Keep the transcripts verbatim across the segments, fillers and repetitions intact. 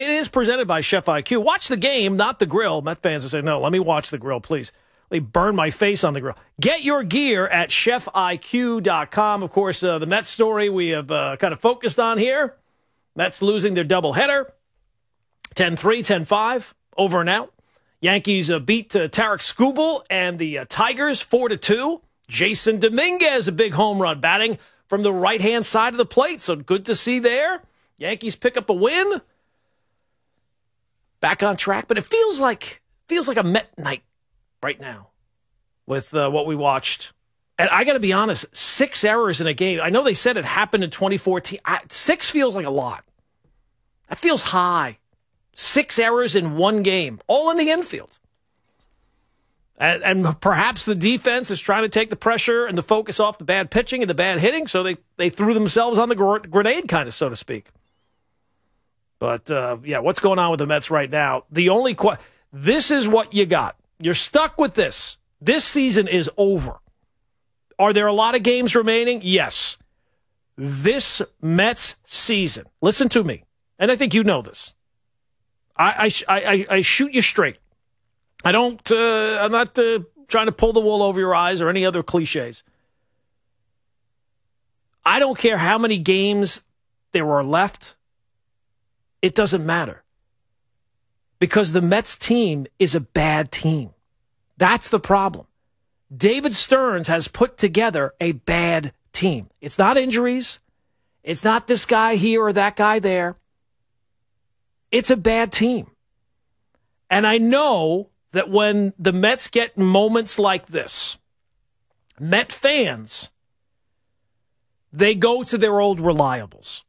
It is presented by Chef I Q. Watch the game, not the grill. Met fans will say, no, let me watch the grill, please. Let me burn my face on the grill. Get your gear at chef I Q dot com. Of course, uh, the Mets story we have uh, kind of focused on here. Mets losing their doubleheader. ten three, ten five, over and out. Yankees uh, beat uh, Tarek Skubal and the uh, Tigers four to two. Jason Dominguez, a big home run, batting from the right-hand side of the plate. So good to see there. Yankees pick up a win. Back on track, but it feels like feels like a Met night right now with uh, what we watched. And I got to be honest, six errors in a game. I know they said it happened in twenty fourteen. I, six feels like a lot. That feels high. Six errors in one game, all in the infield. And, and perhaps the defense is trying to take the pressure and the focus off the bad pitching and the bad hitting, so they, they threw themselves on the gr- grenade, kind of, so to speak. But, uh, yeah, what's going on with the Mets right now? The only qu- this is what you got. You're stuck with this. This season is over. Are there a lot of games remaining? Yes. This Mets season, listen to me, and I think you know this. I, I, I, I shoot you straight. I don't, uh, I'm not uh, trying to pull the wool over your eyes or any other cliches. I don't care how many games there were left. It doesn't matter. Because the Mets team is a bad team. That's the problem. David Stearns has put together a bad team. It's not injuries. It's not this guy here or that guy there. It's a bad team. And I know that when the Mets get moments like this, Met fans, they go to their old reliables.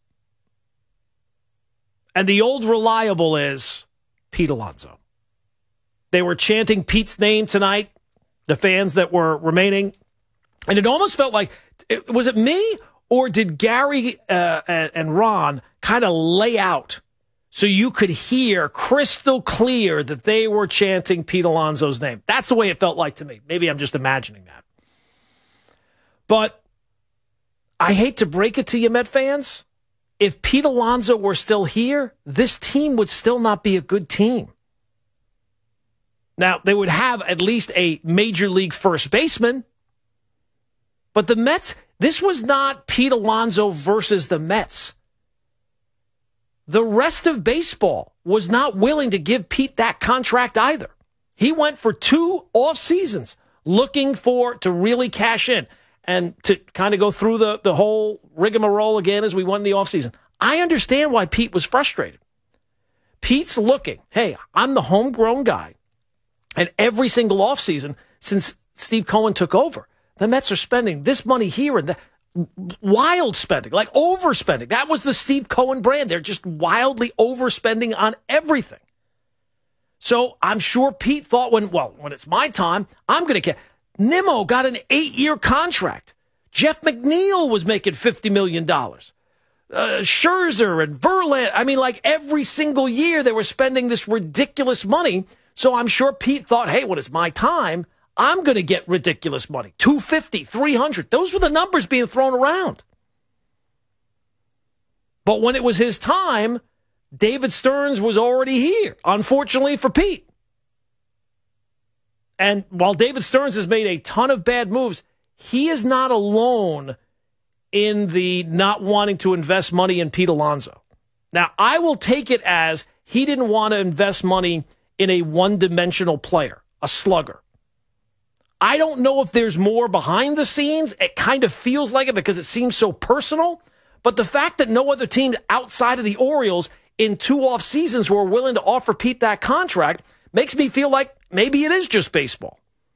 And the old reliable is Pete Alonso. They were chanting Pete's name tonight, the fans that were remaining. And it almost felt like, was it me or did Gary uh, and Ron kind of lay out so you could hear crystal clear that they were chanting Pete Alonso's name? That's the way it felt like to me. Maybe I'm just imagining that. But I hate to break it to you, Met fans. If Pete Alonso were still here, this team would still not be a good team. Now, they would have at least a major league first baseman. But the Mets, this was not Pete Alonso versus the Mets. The rest of baseball was not willing to give Pete that contract either. He went for two off seasons looking for to really cash in and to kind of go through the, the whole rigmarole again as we went in the offseason. I understand why Pete was frustrated. Pete's looking, hey, I'm the homegrown guy. And every single offseason since Steve Cohen took over, the Mets are spending this money here and that. Wild spending, like overspending. That was the Steve Cohen brand. They're just wildly overspending on everything. So I'm sure Pete thought when, well, when it's my time, I'm going to get. Nimmo got an eight-year contract. Jeff McNeil was making fifty million dollars. Uh, Scherzer and Verlander. I mean, like every single year they were spending this ridiculous money. So I'm sure Pete thought, hey, when it's my time, I'm going to get ridiculous money. two fifty, three hundred. Those were the numbers being thrown around. But when it was his time, David Stearns was already here, unfortunately for Pete. And while David Stearns has made a ton of bad moves, he is not alone in the not wanting to invest money in Pete Alonso. Now, I will take it as he didn't want to invest money in a one-dimensional player, a slugger. I don't know if there's more behind the scenes. It kind of feels like it because it seems so personal. But the fact that no other team outside of the Orioles in two off seasons were willing to offer Pete that contract makes me feel like maybe it is just baseball.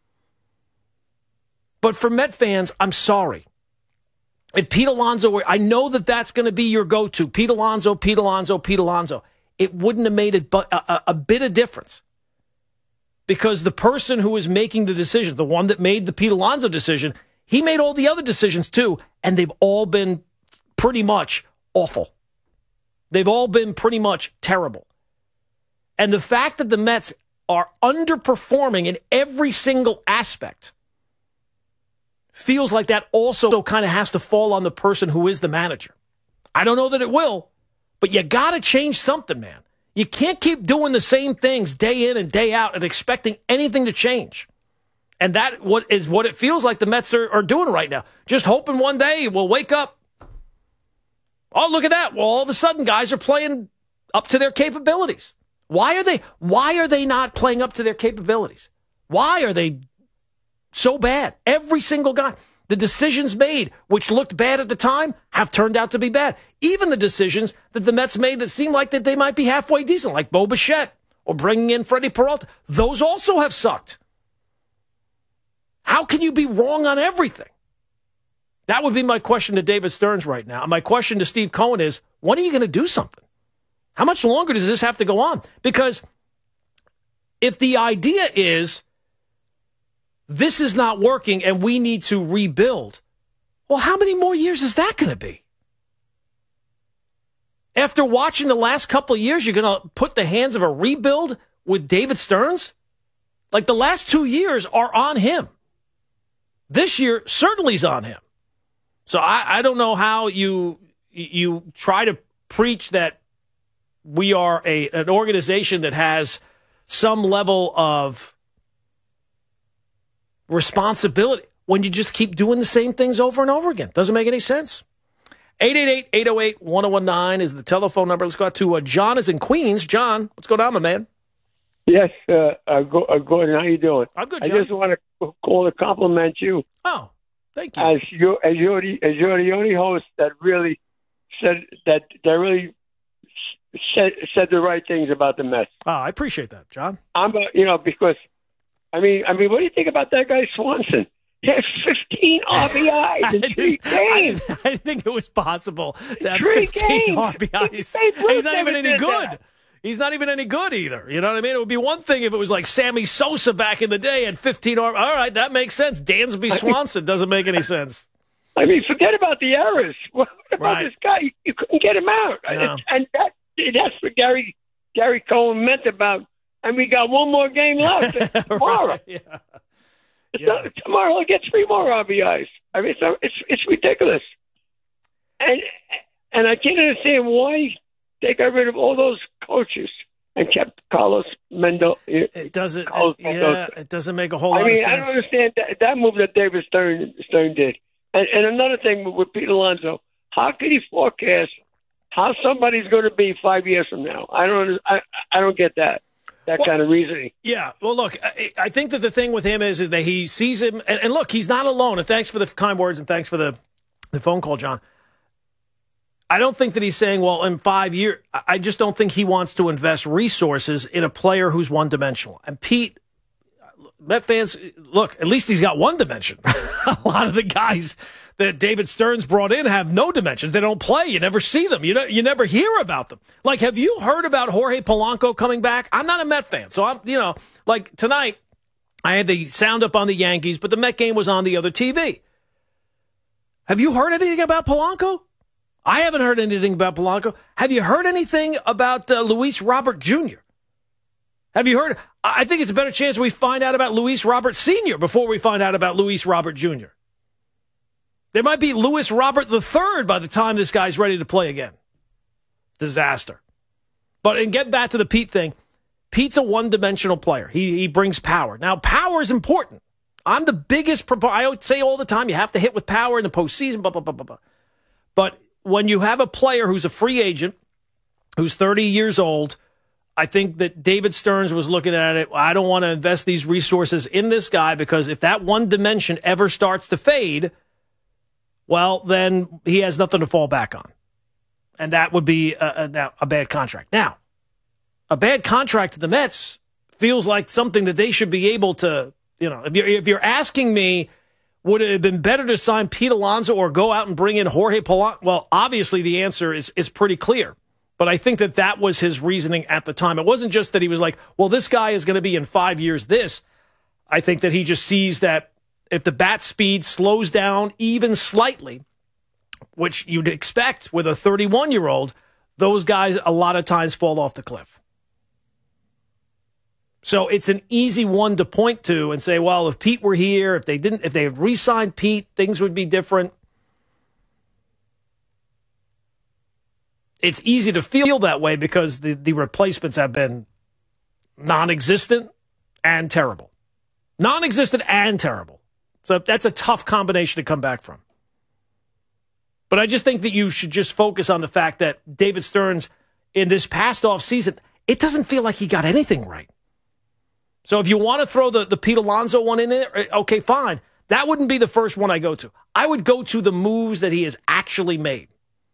But for Met fans, I'm sorry. If Pete Alonso were, I know that that's going to be your go-to. Pete Alonso, Pete Alonso, Pete Alonso. It wouldn't have made it but a, a, a bit of difference. Because the person who was making the decision, the one that made the Pete Alonso decision, he made all the other decisions too, and they've all been pretty much awful. They've all been pretty much terrible. And the fact that the Mets are underperforming in every single aspect feels like that also kind of has to fall on the person who is the manager. I don't know that it will, but you got to change something, man. You can't keep doing the same things day in and day out and expecting anything to change. And that what is what it feels like the Mets are, are doing right now. Just hoping one day we'll wake up. Oh, look at that. Well, all of a sudden, guys are playing up to their capabilities. Why are they, why are they not playing up to their capabilities? Why are they so bad? Every single guy. The decisions made, which looked bad at the time, have turned out to be bad. Even the decisions that the Mets made that seemed like that they might be halfway decent, like Bo Bichette or bringing in Freddie Peralta, those also have sucked. How can you be wrong on everything? That would be my question to David Stearns right now. And my question to Steve Cohen is, when are you going to do something? How much longer does this have to go on? Because if the idea is this is not working and we need to rebuild, well, how many more years is that going to be? After watching the last couple of years, you're going to put the hands of a rebuild with David Stearns? Like, the last two years are on him. This year certainly is on him. So I, I don't know how you you try to preach that we are a an organization that has some level of responsibility when you just keep doing the same things over and over again. Doesn't make any sense. eight eight eight, eight oh eight, one oh one nine is the telephone number. Let's go out to uh, John is in Queens. John, what's going on, my man? Yes, uh, uh, go, uh, Gordon, how you doing? I'm good, John. I just want to call to compliment you. Oh, thank you. As you as you're the as you're the only host that really said that that really said said the right things about the Mets. Oh, I appreciate that, John. I'm uh, you know because I mean I mean what do you think about that guy Swanson? He had fifteen R B Is in three games. I, I think it was possible to have three fifteen games. R B Is. He's not even any good. That. He's not even any good either. You know what I mean? It would be one thing if it was like Sammy Sosa back in the day at fifteen. All right, that makes sense. Dansby Swanson doesn't make any sense. I mean, forget about the errors. What about right. this guy? You couldn't get him out. No. And that, that's what Gary Gary Cohen meant about, and we got one more game left tomorrow. Right, yeah. Yeah. Not, tomorrow he'll get three more R B Is. I mean, it's, it's, it's ridiculous. And, and I can't understand why they got rid of all those coaches and kept Carlos Mendoza. It doesn't. It, yeah, it doesn't make a whole I lot mean, of sense. I don't understand that, that move that David Stern Stern did. And, and another thing with Pete Alonso, how could he forecast how somebody's going to be five years from now? I don't. I, I don't get that. That well, kind of reasoning. Yeah. Well, look, I, I think that the thing with him is that he sees him, and, and look, he's not alone. And thanks for the kind words, and thanks for the the phone call, John. I don't think that he's saying, well, in five years, I just don't think he wants to invest resources in a player who's one-dimensional. And Pete, Met fans, look, at least he's got one dimension. A lot of the guys that David Stearns brought in have no dimensions. They don't play. You never see them. You know, you never hear about them. Like, have you heard about Jorge Polanco coming back? I'm not a Met fan, so I'm, you know, like tonight, I had the sound up on the Yankees, but the Met game was on the other T V. Have you heard anything about Polanco? I haven't heard anything about Polanco. Have you heard anything about uh, Luis Robert Junior? Have you heard? I think it's a better chance we find out about Luis Robert Senior before we find out about Luis Robert Junior There might be Luis Robert the third by the time this guy's ready to play again. Disaster. But and get back to the Pete thing. Pete's a one-dimensional player. He he brings power. Now, power is important. I'm the biggest proponent. I always say all the time, you have to hit with power in the postseason, blah, blah, blah, blah, blah. But when you have a player who's a free agent, who's thirty years old, I think that David Stearns was looking at it, I don't want to invest these resources in this guy because if that one dimension ever starts to fade, well, then he has nothing to fall back on. And that would be a, a, a bad contract. Now, a bad contract to the Mets feels like something that they should be able to, you know, if you're, if you're asking me, would it have been better to sign Pete Alonso or go out and bring in Jorge Polanco? Well, obviously the answer is is pretty clear. But I think that that was his reasoning at the time. It wasn't just that he was like, well, this guy is going to be in five years this. I think that he just sees that if the bat speed slows down even slightly, which you'd expect with a thirty-one-year-old, those guys a lot of times fall off the cliff. So it's an easy one to point to and say, well, if Pete were here, if they didn't, if they had re-signed Pete, things would be different. it's easy to feel that way because the, the replacements have been non-existent and terrible. Non-existent and terrible. So that's a tough combination to come back from. But I just think that you should just focus on the fact that David Stearns, in this past offseason, it doesn't feel like he got anything right. So if you want to throw the, the Pete Alonso one in there, okay, fine. That wouldn't be the first one I go to. I would go to the moves that he has actually made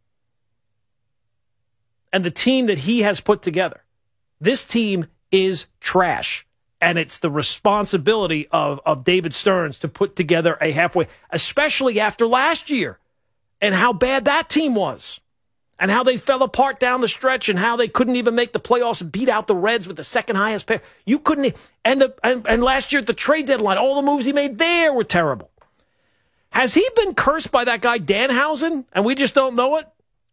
and the team that he has put together. This team is trash, and it's the responsibility of, of David Stearns to put together a halfway, especially after last year and how bad that team was and how they fell apart down the stretch and how they couldn't even make the playoffs and beat out the Reds with the second highest pay. You couldn't, and, the, and, and last year at the trade deadline, all the moves he made there were terrible. Has he been cursed by that guy Danhausen and we just don't know it?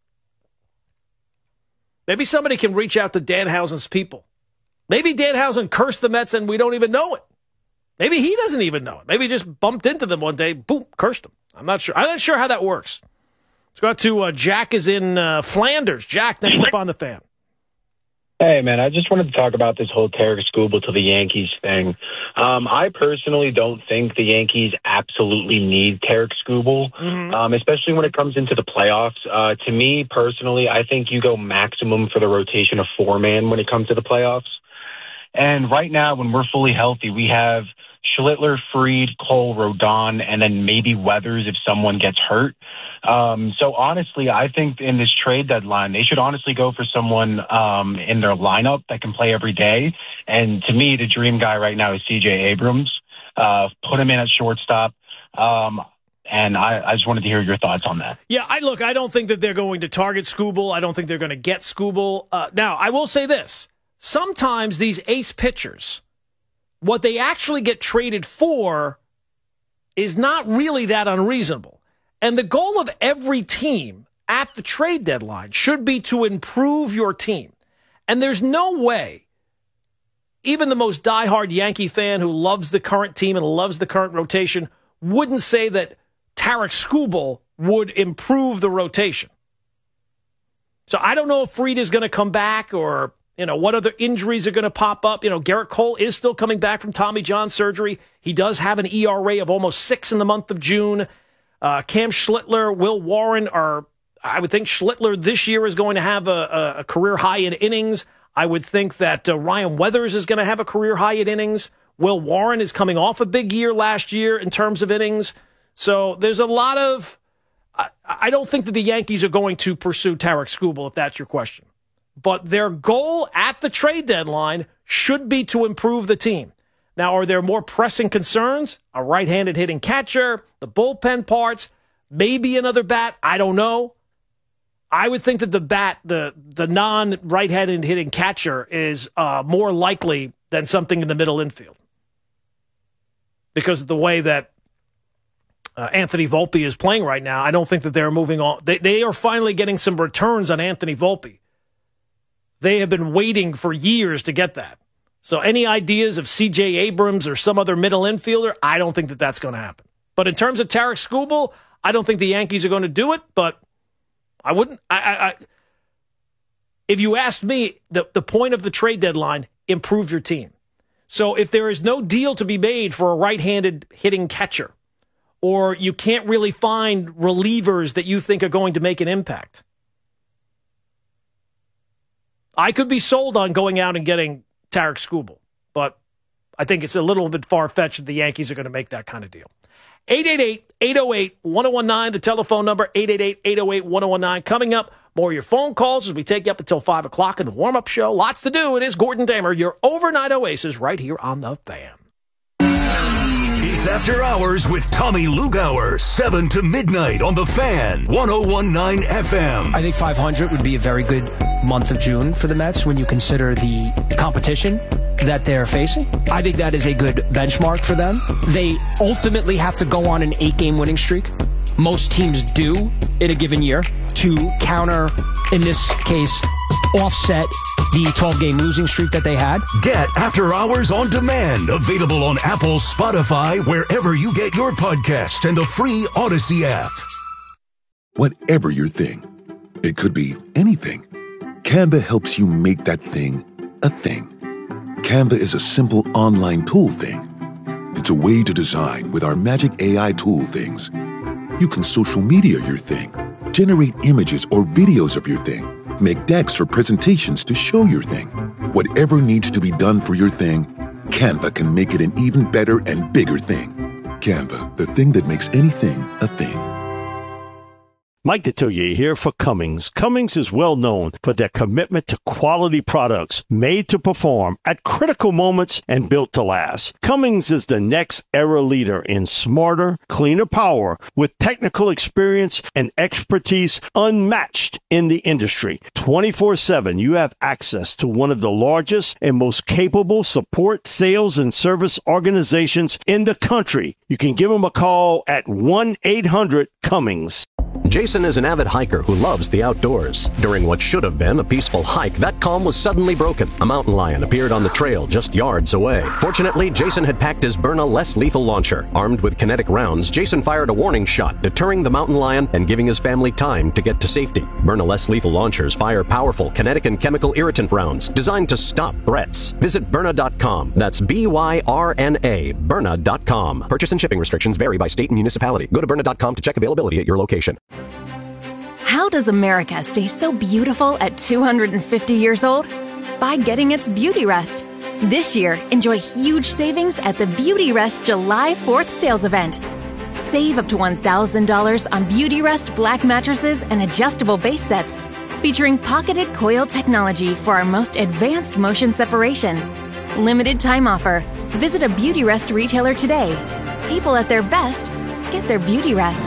Maybe somebody can reach out to Danhausen's people. Maybe Danhausen cursed the Mets and we don't even know it. Maybe he doesn't even know it. Maybe he just bumped into them one day, boom, cursed them. I'm not sure. I'm not sure how that works. Let's go out to uh, Jack is in uh, Flanders. Jack, next up on the Fan. Hey, man, I just wanted to talk about this whole Tarik Skubal to the Yankees thing. Um, I personally don't think the Yankees absolutely need Tarik Skubal, mm-hmm. um, especially when it comes into the playoffs. Uh, to me, personally, I think you go maximum for the rotation of four-man when it comes to the playoffs. And right now, when we're fully healthy, we have Schlittler, Fried, Cole, Rodon, and then maybe Weathers if someone gets hurt. Um, so honestly, I think in this trade deadline, they should honestly go for someone um, in their lineup that can play every day. And to me, the dream guy right now is C J Abrams. Uh, put him in at shortstop. Um, and I, I just wanted to hear your thoughts on that. Yeah, I look, I don't think that they're going to target Skubal. I don't think they're going to get Skubal. Uh, now, I will say this. Sometimes these ace pitchers, what they actually get traded for is not really that unreasonable. And the goal of every team at the trade deadline should be to improve your team. And there's no way, even the most diehard Yankee fan who loves the current team and loves the current rotation wouldn't say that Tarik Skubal would improve the rotation. So I don't know if Fried is going to come back or, you know, what other injuries are going to pop up. You know, Garrett Cole is still coming back from Tommy John surgery. He does have an E R A of almost six in the month of June. Uh, Cam Schlittler, Will Warren are, I would think Schlittler this year is going to have a, a, a career high in innings. I would think that uh, Ryan Weathers is going to have a career high in innings. Will Warren is coming off a big year last year in terms of innings. So there's a lot of, I, I don't think that the Yankees are going to pursue Tarik Skubal, if that's your question. But their goal at the trade deadline should be to improve the team. Now, are there more pressing concerns? A right-handed hitting catcher, the bullpen parts, maybe another bat? I don't know. I would think that the bat, the the non-right-handed hitting catcher is uh, more likely than something in the middle infield because of the way that uh, Anthony Volpe is playing right now. I don't think that they're moving on. They, they are finally getting some returns on Anthony Volpe. They have been waiting for years to get that. So any ideas of C J Abrams or some other middle infielder, I don't think that that's going to happen. But in terms of Tarik Skubal, I don't think the Yankees are going to do it, but I wouldn't. I, I, I, if you asked me, the, the point of the trade deadline, improve your team. So if there is no deal to be made for a right-handed hitting catcher, or you can't really find relievers that you think are going to make an impact, I could be sold on going out and getting Tarik Skubal, but I think it's a little bit far-fetched that the Yankees are going to make that kind of deal. eight eight eight, eight oh eight, one oh one nine, the telephone number, eight eight eight, eight oh eight, one oh one nine. Coming up, more of your phone calls as we take you up until five o'clock in the warm-up show. Lots to do. It is Gordon Damer, your overnight oasis right here on The Fan. It's After Hours with Tommy Lugauer, seven to midnight on The Fan, one oh one nine F M. I think five hundred would be a very good month of June for the Mets when you consider the competition that they're facing. I think that is a good benchmark for them. They ultimately have to go on an eight-game winning streak. Most teams do in a given year to counter, in this case, offset the twelve-game losing streak that they had. Get After Hours on demand, available on Apple, Spotify, wherever you get your podcast, and the free Odyssey app. Whatever your thing, it could be anything. Canva helps you make that thing a thing. Canva is a simple online tool thing. It's a way to design with our magic A I tool things. You can social media your thing, generate images or videos of your thing, make decks for presentations to show your thing. Whatever needs to be done for your thing, Canva can make it an even better and bigger thing. Canva, the thing that makes anything a thing. Mike Detillier here for Cummins. Cummins is well known for their commitment to quality products made to perform at critical moments and built to last. Cummins is the next era leader in smarter, cleaner power with technical experience and expertise unmatched in the industry. twenty-four seven, you have access to one of the largest and most capable support, sales, and service organizations in the country. You can give them a call at one eight hundred Cummins. Jason is an avid hiker who loves the outdoors. During what should have been a peaceful hike, that calm was suddenly broken. A mountain lion appeared on the trail just yards away. Fortunately, Jason had packed his Byrna less lethal launcher. Armed with kinetic rounds, Jason fired a warning shot, deterring the mountain lion and giving his family time to get to safety. Byrna less lethal launchers fire powerful kinetic and chemical irritant rounds designed to stop threats. Visit Byrna dot com. That's B Y R N A, Byrna dot com. Purchase and shipping restrictions vary by state and municipality. Go to Byrna dot com to check availability at your location. How does America stay so beautiful at two hundred fifty years old? By getting its Beauty Rest. This year, enjoy huge savings at the Beauty Rest July fourth sales event. Save up to one thousand dollars on Beauty Rest black mattresses and adjustable base sets, featuring pocketed coil technology for our most advanced motion separation. Limited time offer. Visit a Beauty Rest retailer today. People at their best get their Beauty Rest.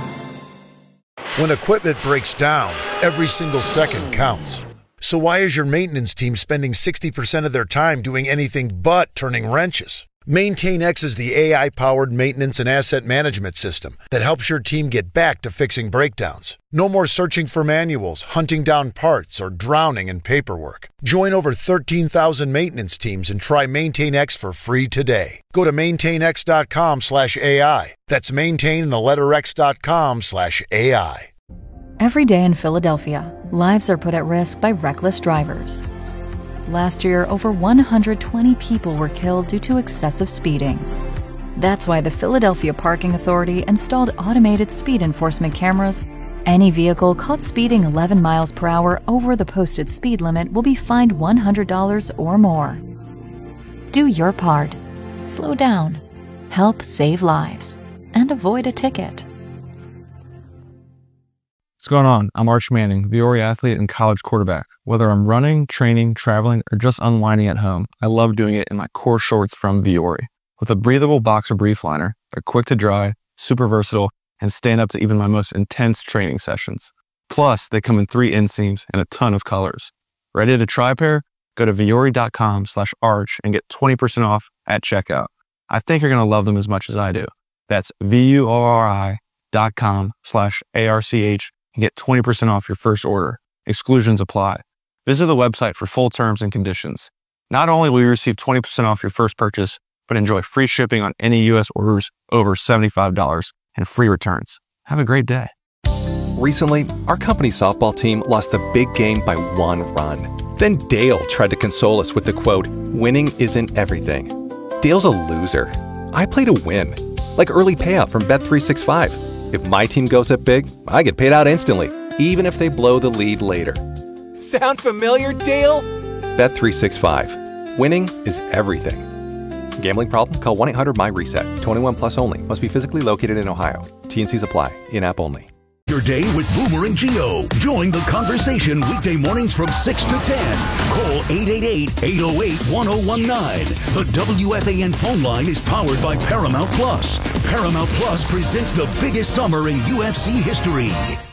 When equipment breaks down, every single second counts. So why is your maintenance team spending sixty percent of their time doing anything but turning wrenches? MaintainX is the A I-powered maintenance and asset management system that helps your team get back to fixing breakdowns. No more searching for manuals, hunting down parts, or drowning in paperwork. Join over thirteen thousand maintenance teams and try MaintainX for free today. Go to maintainx.com slash AI. That's maintain the letter x.com slash AI. Every day in Philadelphia, lives are put at risk by reckless drivers. Last year, over one hundred twenty people were killed due to excessive speeding. That's why the Philadelphia Parking Authority installed automated speed enforcement cameras. Any vehicle caught speeding eleven miles per hour over the posted speed limit will be fined one hundred dollars or more. Do your part. Slow down. Help save lives. And avoid a ticket. What's going on? I'm Arch Manning, Viore athlete and college quarterback. Whether I'm running, training, traveling, or just unwinding at home, I love doing it in my core shorts from Viore. With a breathable boxer brief liner, they're quick to dry, super versatile, and stand up to even my most intense training sessions. Plus, they come in three inseams and a ton of colors. Ready to try a pair? Go to Viore.com slash arch and get twenty percent off at checkout. I think you're going to love them as much as I do. That's V-U-O-R-I dot com slash A-R-C-H and get twenty percent off your first order. Exclusions apply. Visit the website for full terms and conditions. Not only will you receive twenty percent off your first purchase, but enjoy free shipping on any U S orders over seventy-five dollars and free returns. Have a great day. Recently, our company softball team lost a big game by one run. Then Dale tried to console us with the quote, "Winning isn't everything." Dale's a loser. I play to win. Like early payout from Bet three sixty-five. If my team goes up big, I get paid out instantly, even if they blow the lead later. Sound familiar, Dale? Bet three sixty-five. Winning is everything. Gambling problem? Call one eight hundred M Y reset. twenty-one plus only. Must be physically located in Ohio. T and C's apply. In-app only. Your day with Boomer and Geo. Join the conversation weekday mornings from six to ten. Call eight eight eight, eight oh eight, one oh one nine. The W F A N phone line is powered by Paramount Plus. Paramount Plus presents the biggest summer in U F C history.